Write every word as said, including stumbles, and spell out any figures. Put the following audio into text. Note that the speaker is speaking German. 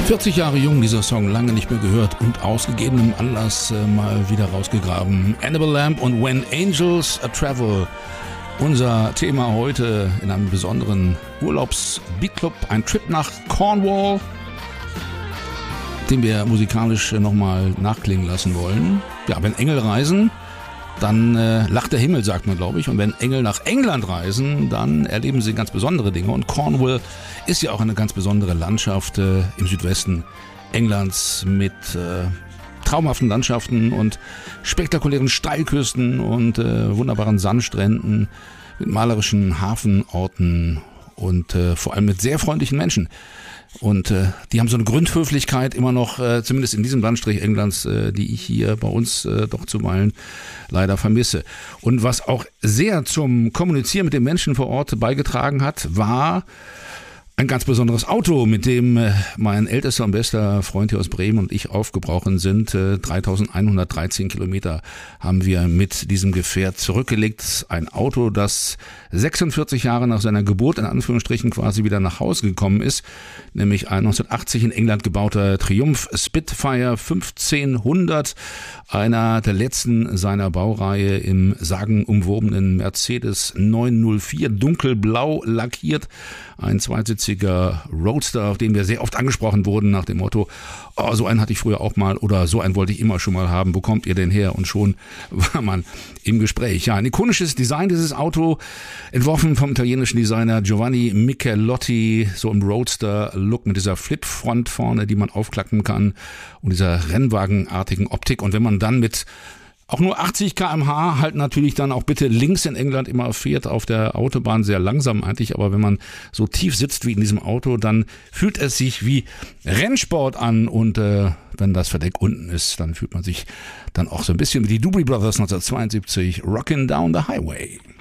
vierzig Jahre jung, dieser Song, lange nicht mehr gehört und aus gegebenem Anlass äh, mal wieder rausgegraben. Annabelle Lamb und When Angels Travel. Unser Thema heute in einem besonderen Urlaubs-Beatclub, ein Trip nach Cornwall, den wir musikalisch äh, nochmal nachklingen lassen wollen. Ja, wenn Engel reisen, dann äh, lacht der Himmel, sagt man, glaube ich. Und wenn Engel nach England reisen, dann erleben sie ganz besondere Dinge. Und Cornwall ist ja auch eine ganz besondere Landschaft äh, im Südwesten Englands mit äh, traumhaften Landschaften und spektakulären Steilküsten und äh, wunderbaren Sandstränden, mit malerischen Hafenorten und äh, vor allem mit sehr freundlichen Menschen. Und äh, die haben so eine Grundhöflichkeit immer noch, äh, zumindest in diesem Landstrich Englands, äh, die ich hier bei uns äh, doch zuweilen leider vermisse. Und was auch sehr zum Kommunizieren mit den Menschen vor Ort beigetragen hat, war ein ganz besonderes Auto, mit dem äh, mein ältester und bester Freund hier aus Bremen und ich aufgebrochen sind. Äh, dreitausendeinhundertdreizehn Kilometer haben wir mit diesem Gefährt zurückgelegt. Ein Auto, das sechsundvierzig Jahre nach seiner Geburt in Anführungsstrichen quasi wieder nach Hause gekommen ist, nämlich ein neunzehnhundertachtzig in England gebauter Triumph Spitfire fünfzehnhundert, einer der letzten seiner Baureihe im sagenumwobenen Mercedes neunhundertvier, dunkelblau lackiert, ein zweisitziger Roadster, auf den wir sehr oft angesprochen wurden nach dem Motto, oh, so einen hatte ich früher auch mal oder so einen wollte ich immer schon mal haben, wo kommt ihr denn her? Und schon war man im Gespräch. Ja, ein ikonisches Design dieses Auto, entworfen vom italienischen Designer Giovanni Michelotti, so im Roadster-Look mit dieser Flipfront vorne, die man aufklappen kann und dieser rennwagenartigen Optik. Und wenn man dann mit auch nur achtzig Kilometer pro Stunde halt natürlich dann auch bitte links in England immer fährt, auf der Autobahn sehr langsam eigentlich, aber wenn man so tief sitzt wie in diesem Auto, dann fühlt es sich wie Rennsport an und äh, wenn das Verdeck unten ist, dann fühlt man sich dann auch so ein bisschen wie die Doobie Brothers neunzehnhundertzweiundsiebzig, Rockin' Down the Highway.